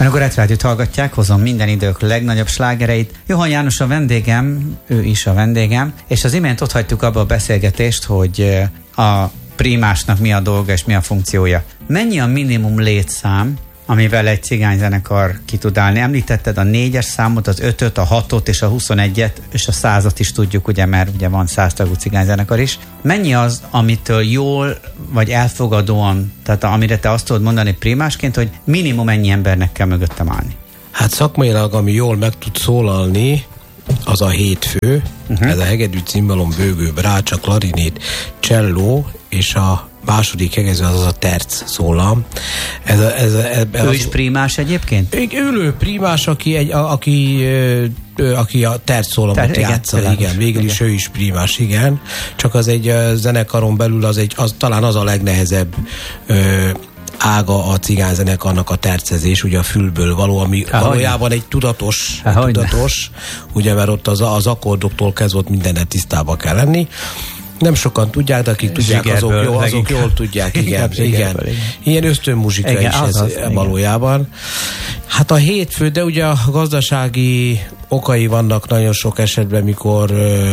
A Gorát Rádiót hallgatják, hozom minden idők legnagyobb slágereit. Johann János a vendégem, ő is a vendégem, és az imént ott hagytuk abba a beszélgetést, hogy a primásnak mi a dolga és mi a funkciója. Mennyi a minimum létszám, amivel egy cigányzenekar ki tud állni? Említetted a 4-es számot, az 5-öt, a 6-ot és a 21-et, és a 100-at is tudjuk, ugye, mert ugye van 100 tagú cigányzenekar is. Mennyi az, amitől jól vagy elfogadóan, tehát amire te azt tudod mondani primásként, hogy minimum ennyi embernek kell mögöttem állni? Hát szakmailag, ami jól meg tud szólalni, az a 7 fő, ez a hegedű, cimbalom, bőgő, brácsa, klarinét, cselló, és a második hegedű az a terc szólam. Ő is primás egyébként? Ő primás, aki a terc szólamot játsza, igen. Végül is ő is primás, igen. Csak az egy zenekaron belül az talán az a legnehezebb ága a cigányzenekarnak a tercezés, ugye a fülből való, ami valójában egy tudatos, ugye, mert ott az akkordoktól kezdve ott mindenet tisztába kell lenni. Nem sokan tudják, de akik tudják, azok jól tudják, igen. Ilyen ösztönmuzsika is ez valójában. Hát a 7 fő, de ugye a gazdasági okai vannak nagyon sok esetben, mikor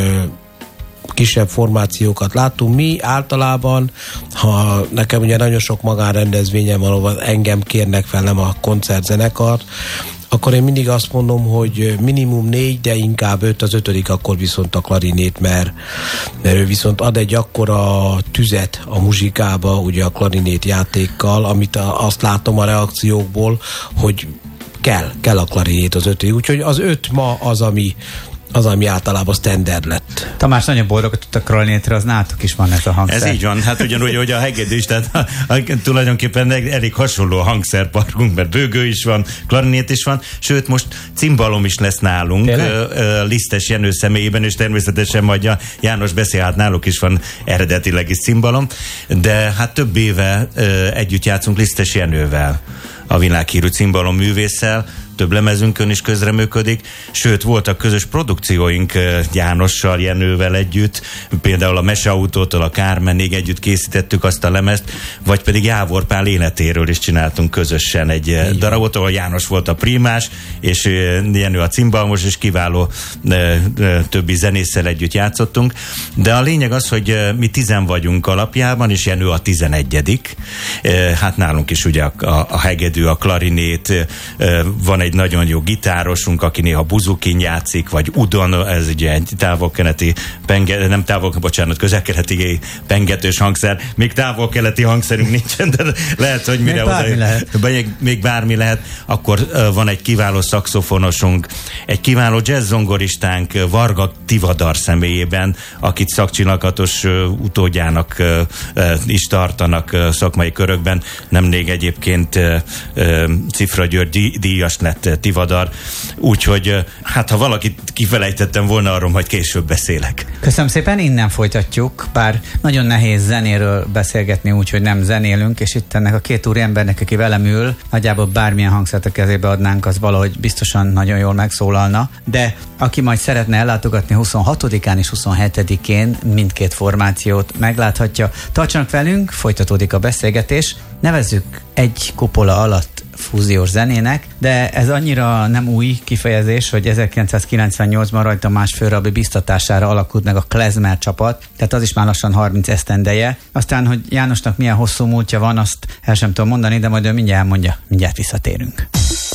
kisebb formációkat láttunk. Mi általában, ha nekem ugye nagyon sok magánrendezvényem van, ahol engem kérnek fel, nem a koncertzenekart, akkor én mindig azt mondom, hogy minimum 4, de inkább 5, az 5. akkor viszont a klarinét, mert ő viszont ad egy akkora tüzet a muzsikába, ugye a klarinét játékkal, amit azt látom a reakciókból, hogy kell a klarinét az 5. Úgyhogy az 5 ma az, ami általában standard lett. Tamás nagyon boldog, hogy a klarinétre, az nálatok is van ez a hangszer. Ez így van, hát ugyanúgy, hogy a hegedű is, tehát tulajdonképpen elég hasonló a hangszerparkunk, mert bőgő is van, klarinét is van, sőt most cimbalom is lesz nálunk, Lisztes Jenő személyében, és természetesen majd a János beszél, náluk is van eredetileg is cimbalom, de hát több éve együtt játszunk Lisztes Jenővel, a világhírű cimbalom művésszel, több lemezünkön is közreműködik, sőt voltak közös produkcióink Jánossal, Jenővel együtt, például a Meseautótól a Kármenig együtt készítettük azt a lemezt, vagy pedig Jávor Pál életéről is csináltunk közösen egy darabot, ahol János volt a primás, és Jenő a cimbalmos, és kiváló többi zenésszel együtt játszottunk, de a lényeg az, hogy mi 10 vagyunk alapjában, és Jenő a 11. Hát nálunk is ugye a hegedű, a klarinét, van egy nagyon jó gitárosunk, aki néha buzukin játszik, vagy udon, ez ugye egy távol-keleti közel-keleti pengetős hangszer. Még távol-keleti hangszerünk nincsen, de lehet, hogy mire még bármi lehet. Akkor van egy kiváló szaxofonosunk, egy kiváló jazzzongoristánk Varga Tivadar személyében, akit szakcsilakatos utódjának is tartanak szakmai körökben. Nemrég egyébként Cifra György díjas lett Tivadar, úgyhogy hát ha valakit kifelejtettem volna, arról majd később beszélek. Köszönöm szépen, innen folytatjuk, bár nagyon nehéz zenéről beszélgetni úgy, hogy nem zenélünk, és itt ennek a 2 úri embernek, aki velem ül, nagyjából bármilyen hangszert a kezébe adnánk, az valahogy biztosan nagyon jól megszólalna, de aki majd szeretne ellátogatni 26-án és 27-én mindkét formációt megláthatja. Tartsanak velünk, folytatódik a beszélgetés, nevezzük egy kupola alatt fúziós zenének, de ez annyira nem új kifejezés, hogy 1998-ban rajta másfél rabbi biztatására alakult meg a klezmer csapat, tehát az is már lassan 30 esztendeje. Aztán, hogy Jánosnak milyen hosszú múltja van, azt el sem tudom mondani, de majd ő mindjárt elmondja, mindjárt visszatérünk.